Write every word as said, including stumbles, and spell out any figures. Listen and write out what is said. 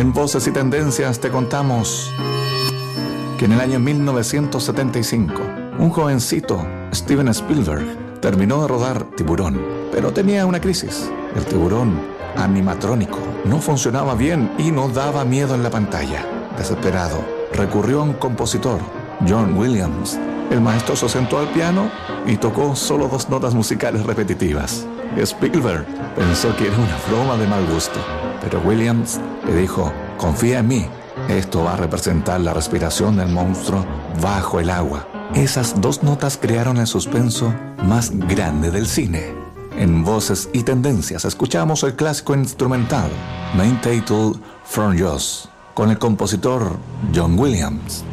En Voces y Tendencias te contamos que en el año mil novecientos setenta y cinco, un jovencito, Steven Spielberg, terminó de rodar Tiburón, pero tenía una crisis. El tiburón animatrónico no funcionaba bien y no daba miedo en la pantalla. Desesperado, recurrió a un compositor, John Williams. El maestro se sentó al piano y tocó solo dos notas musicales repetitivas. Spielberg pensó que era una broma de mal gusto, pero Williams le dijo: confía en mí, esto va a representar la respiración del monstruo bajo el agua. Esas dos notas crearon el suspenso más grande del cine. En Voces y Tendencias escuchamos el clásico instrumental Main Title from Jaws con el compositor John Williams.